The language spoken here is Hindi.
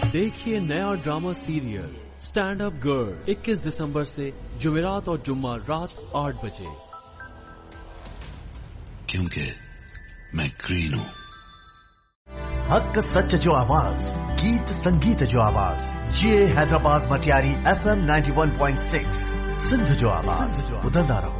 देखिए नया drama serial stand up girl 21 दिसंबर से जुमेरात और जुम्मा रात 8 बजे। क्योंकि मैं ग्रीन हूँ। हक सच जो आवाज, गीत संगीत जो आवाज, जे हैदराबाद मटियारी FM 91.6 सिंध जो आवाज, बुलंदा रहो।